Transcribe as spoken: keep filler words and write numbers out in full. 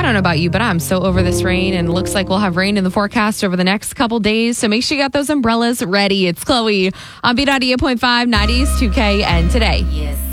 don't know about you, but I'm so over this rain, and it looks like we'll have rain in the forecast over the next couple days. So make sure you got those umbrellas ready. It's Chloe on B ninety-eight point five, nineties, two K, and today. Yes.